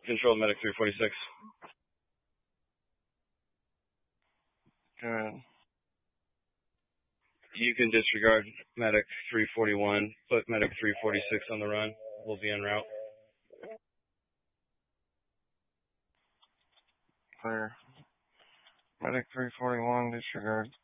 Control medic 346. Good. You can disregard medic 341, put medic 346 on the run. We'll be en route. Clear. Medic 341, disregard.